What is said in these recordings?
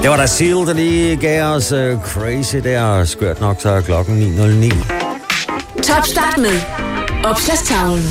Det var da Seal, der lige gav os Crazy der. Skørt nok, så er klokken 9:09. Topstart med Opslagstavlen.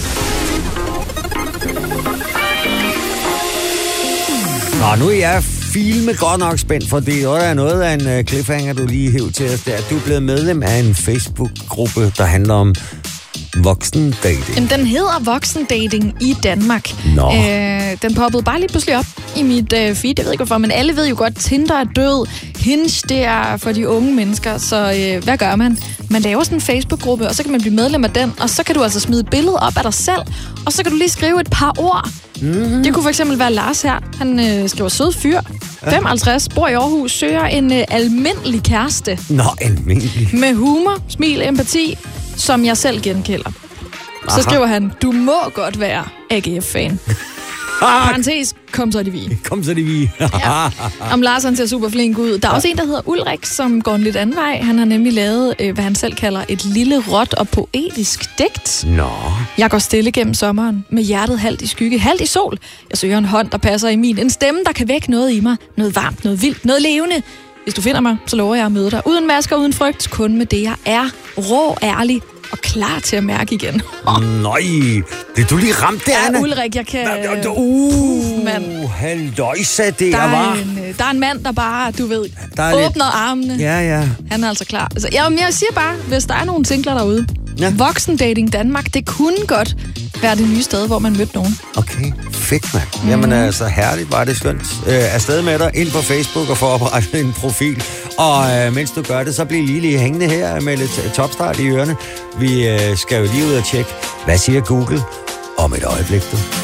Nå, nu er jeg filme godt nok spændt, for det er noget af en cliffhanger, du lige hævde til os der. Du er blevet medlem af en Facebook-gruppe, der handler om voksendating. Jamen, den hedder Voksendating i Danmark. Nå. Den poppede bare lige pludselig op i mit feed. Jeg ved ikke hvorfor, men alle ved jo godt, Tinder er død. Hinge, det er for de unge mennesker. Så hvad gør man? Man laver sådan en Facebook-gruppe, og så kan man blive medlem af den. Og så kan du altså smide et billede op af dig selv. Og så kan du lige skrive et par ord. Mm-hmm. Det kunne for eksempel være Lars her. Han skriver sød fyr. 55, bor i Aarhus, søger en almindelig kæreste. Nå, almindelig. Med humor, smil, empati, som jeg selv genkender. Så Aha. skriver han, du må godt være AGF-fan. Parentes, kom så de vi. Kom så de vi. Ja. Om Lars, han ser super flink ud. Der er også en, der hedder Ulrik, som går en lidt anden vej. Han har nemlig lavet, hvad han selv kalder et lille råt og poetisk digt. Nå. Jeg går stille gennem sommeren, med hjertet halvt i skygge, halvt i sol. Jeg søger en hånd, der passer i min. En stemme, der kan vække noget i mig. Noget varmt, noget vildt, noget levende. Hvis du finder mig, så lover jeg at møde dig. Uden masker, uden frygt, kun med det, jeg er. Rå, ærlig og klar til at mærke igen. Nøj, det du lige ramte der, Anna. Ja, Ulrik, jeg kan... mand. Halløjsa, det der var. Der er en mand, der bare, du ved, åbner lidt armene. Ja. Han er altså klar. Altså, jeg siger bare, hvis der er nogle singler derude. Ja. Voksendating Danmark, det kunne godt være det nye sted, hvor man mødte nogen. Okay, fedt, mand. Jamen altså, herligt var det skønt. Afsted med dig, ind på Facebook og få oprettet en profil. Og mens du gør det, så bliv lige hængende her med lidt topstart i ørerne. Vi skal jo lige ud og tjekke, hvad siger Google om et øjeblik, du?